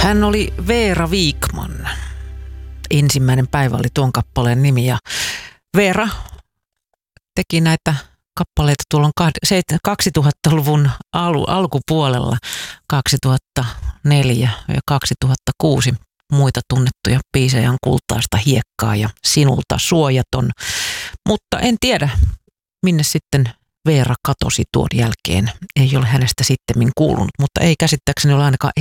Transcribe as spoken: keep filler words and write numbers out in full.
Hän oli Veera Wikman. Ensimmäinen päivä oli tuon kappaleen nimi ja Veera teki näitä kappaleita tuolla kaksituhattaluvun al- alkupuolella, kaksituhattaneljä ja kaksituhattakuusi muita tunnettuja biisejä on Kultaista hiekkaa ja Sinulta suojaton. Mutta en tiedä, minne sitten Veera katosi tuon jälkeen. Ei ole hänestä sittemmin kuulunut, mutta ei käsittääkseni ole ainakaan